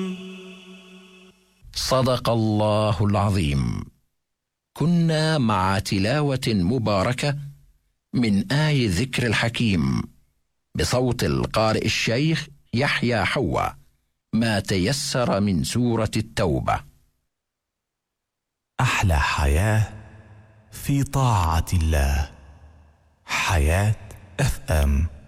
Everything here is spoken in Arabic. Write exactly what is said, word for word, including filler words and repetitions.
صدق الله العظيم. كنا مع تلاوة مباركة من آي ذكر الحكيم بصوت القارئ الشيخ يحيى حوا، ما تيسر من سورة التوبة. أحلى حياة في طاعة الله. حياة اف ام.